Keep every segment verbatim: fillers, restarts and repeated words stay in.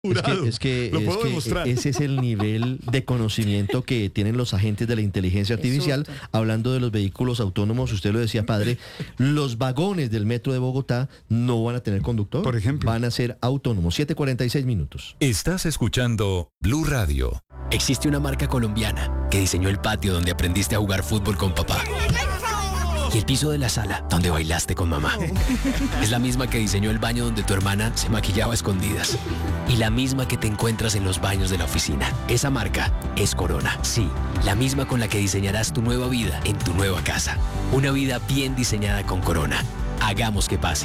Es que, es que, Lo es puedo que demostrar. ese es el nivel de conocimiento que tienen los agentes de la inteligencia artificial. Hablando de los vehículos autónomos, usted lo decía, padre, los vagones del metro de Bogotá no van a tener conductor. Por ejemplo. Van a ser autónomos. siete cuarenta y seis minutos. Estás escuchando Blue Radio. Existe una marca colombiana que diseñó el patio donde aprendiste a jugar fútbol con papá. Y el piso de la sala donde bailaste con mamá. Es la misma que diseñó el baño donde tu hermana se maquillaba a escondidas. Y la misma que te encuentras en los baños de la oficina. Esa marca es Corona. Sí, la misma con la que diseñarás tu nueva vida en tu nueva casa. Una vida bien diseñada con Corona. Hagamos que pase.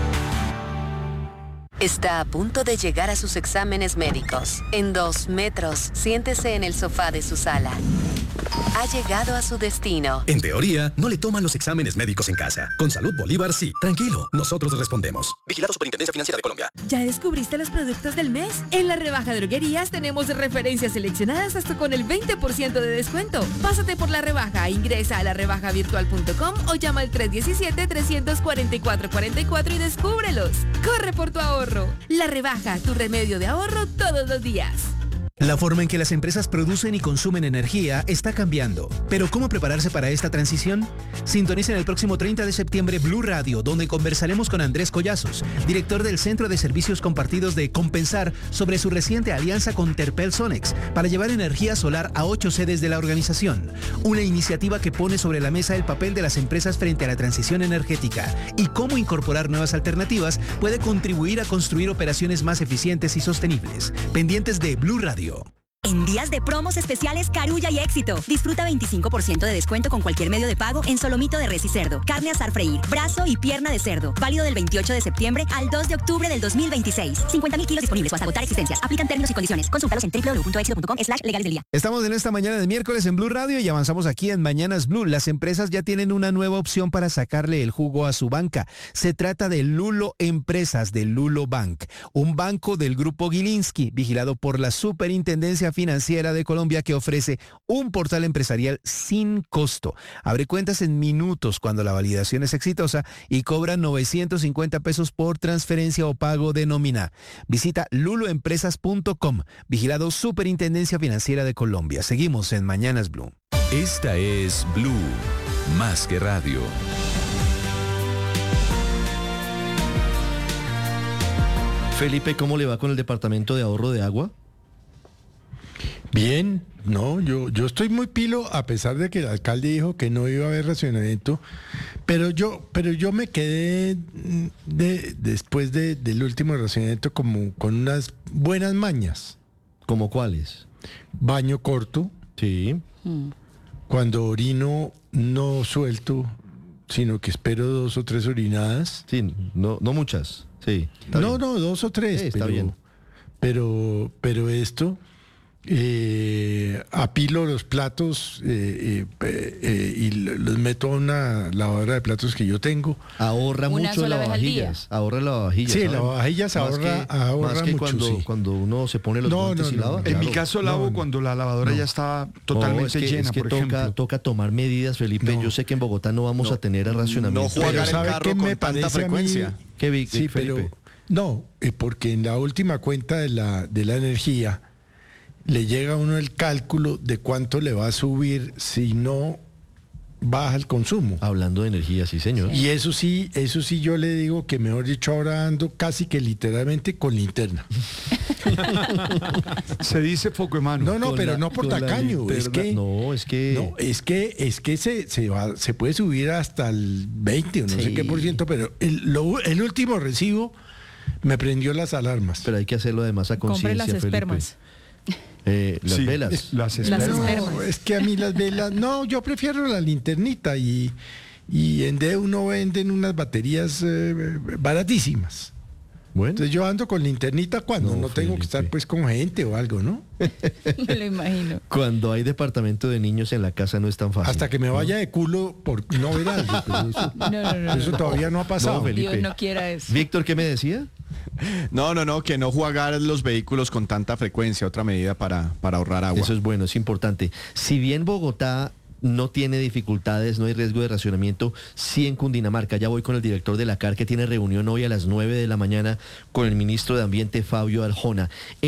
Está a punto de llegar a sus exámenes médicos. En dos metros, siéntese en el sofá de su sala. Ha llegado a su destino. En teoría, no le toman los exámenes médicos en casa. Con Salud Bolívar, sí. Tranquilo, nosotros respondemos. Vigilado Superintendencia Financiera de Colombia. ¿Ya descubriste los productos del mes? En la rebaja de droguerías tenemos referencias seleccionadas hasta con el veinte por ciento de descuento. Pásate por la rebaja, ingresa a la rebaja virtual punto com o llama al tres diecisiete, trescientos cuarenta y cuatro cuarenta y cuatro y descúbrelos. Corre por tu ahorro. La rebaja, tu remedio de ahorro todos los días. La forma en que las empresas producen y consumen energía está cambiando. ¿Pero cómo prepararse para esta transición? Sintonicen el próximo treinta de septiembre Blue Radio, donde conversaremos con Andrés Collazos, director del Centro de Servicios Compartidos de Compensar, sobre su reciente alianza con Terpel Sonex para llevar energía solar a ocho sedes de la organización. Una iniciativa que pone sobre la mesa el papel de las empresas frente a la transición energética y cómo incorporar nuevas alternativas puede contribuir a construir operaciones más eficientes y sostenibles. Pendientes de Blue Radio. En días de promos especiales Carulla y Éxito. Disfruta veinticinco por ciento de descuento con cualquier medio de pago en solomito de res y cerdo, carne asar freír, brazo y pierna de cerdo. Válido del veintiocho de septiembre al dos de octubre del dos mil veintiséis. cincuenta mil kilos disponibles o hasta agotar existencias. Aplican términos y condiciones. Consúltalos en doble u doble u doble u punto éxito punto com slash legales del día. Estamos en esta mañana de miércoles en Blue Radio y avanzamos aquí en Mañanas Blue. Las empresas ya tienen una nueva opción para sacarle el jugo a su banca. Se trata de Lulo Empresas, de Lulo Bank, un banco del Grupo Gilinski, vigilado por la Superintendencia Financiera de Colombia, que ofrece un portal empresarial sin costo. Abre cuentas en minutos cuando la validación es exitosa y cobra novecientos cincuenta pesos por transferencia o pago de nómina. Visita lulo empresas punto com, vigilado Superintendencia Financiera de Colombia. Seguimos en Mañanas Blue. Esta es Blue, más que radio. Felipe, ¿cómo le va con el Departamento de Ahorro de Agua? Bien, no, yo, yo estoy muy pilo, a pesar de que el alcalde dijo que no iba a haber racionamiento, pero yo, pero yo me quedé de, después de, del último racionamiento como con unas buenas mañas. ¿Cómo cuáles? Baño corto. Sí. Mm. Cuando orino no suelto, sino que espero dos o tres orinadas. Sí, no, no muchas. Sí. No, bien. no, dos o tres. Sí, está pero, bien. Pero, pero esto... Eh, apilo los platos eh, eh, eh, y los meto a una lavadora de platos que yo tengo. Ahorra Una mucho sola vez al lavavajillas. Ahorra lavavajillas. Sí, ¿saben? lavavajillas Más ahorra, que, ahorra más que mucho, cuando, sí. cuando uno se pone los No, guantes no, y no, lava. no. En claro. mi caso lavo No, cuando la lavadora no. ya está No, totalmente es que, llena, es que por toca, ejemplo. toca tomar medidas, Felipe. No. Yo sé que en Bogotá no vamos No. a tener racionamiento. No jugar Pero el ¿sabe carro qué con me tanta parece a mí? frecuencia. ¿Qué vi, Sí, Felipe? pero no, eh, porque en la última cuenta de la, de la energía le llega a uno el cálculo de cuánto le va a subir si no baja el consumo. Hablando de energía, sí, señor. Y eso sí, eso sí yo le digo que mejor dicho ahora ando casi que literalmente con linterna. Se dice foco de mano. No, no, Con pero la- no por con la tacaño, es linterna. que No, es que... no, es que es que se se va se puede subir hasta el veinte o no sé Sí. qué por ciento, pero el, lo- el último recibo me prendió las alarmas. Pero hay que hacerlo además a Compre conciencia, las Felipe. espermas. Eh, las Sí, velas. es- las Las espermas. espermas. No, es que a mí las velas, no, yo prefiero la linternita y, y en D uno venden unas baterías eh, baratísimas. Bueno, Entonces yo ando con linternita cuando no, No, tengo que estar Felipe. pues con gente o algo, ¿no? Me lo imagino. cuando hay departamento de niños en la casa no es tan fácil. Hasta que me vaya de culo por no ver algo, pero eso, No, no, no. eso no. todavía no ha pasado. No, Felipe. Dios no quiera eso. Víctor, ¿qué me decía? No, no, no, que no jugar los vehículos con tanta frecuencia, otra medida para, para ahorrar agua. Eso es bueno, es importante. Si bien Bogotá no tiene dificultades, no hay riesgo de racionamiento, sí en Cundinamarca. Ya voy con el director de la C A R, que tiene reunión hoy a las nueve de la mañana con el ministro de Ambiente, Fabio Aljona.